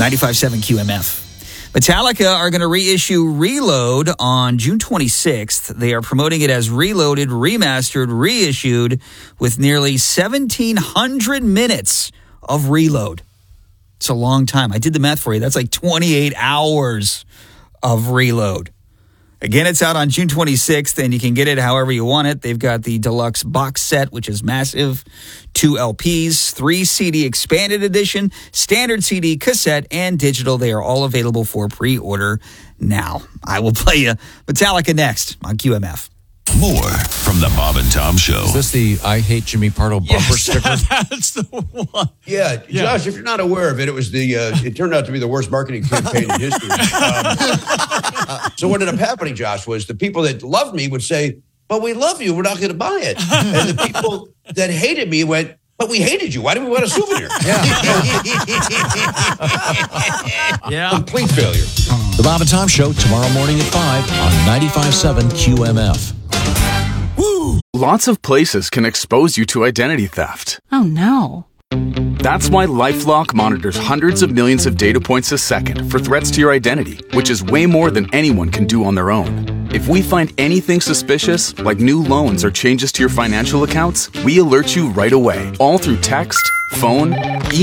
95.7 QMF. Metallica are going to reissue Reload on June 26th. They are promoting it as Reloaded, Remastered, Reissued with nearly 1,700 minutes of Reload. It's a long time. I did the math for you. That's like 28 hours of Reload. Again, it's out on June 26th, and you can get it however you want it. They've got the deluxe box set, which is massive, 2 LPs, 3 CD expanded edition, standard CD, cassette, and digital. They are all available for pre-order now. I will play you Metallica next on QMF. More from the Bob and Tom Show. Is this the I Hate Jimmy Pardo bumper sticker? That's the one. Yeah, Josh, if you're not aware of it, it was it turned out to be the worst marketing campaign in history. So what ended up happening, Josh, was the people that loved me would say, but we love you, we're not going to buy it. And the people that hated me went, but we hated you. Why do we want a souvenir? Yeah. Complete failure. The Bob and Tom Show tomorrow morning at 5 on 95.7 QMF. Lots of places can expose you to identity theft. Oh, no. That's why LifeLock monitors hundreds of millions of data points a second for threats to your identity, which is way more than anyone can do on their own. If we find anything suspicious, like new loans or changes to your financial accounts, we alert you right away, all through text, phone, email,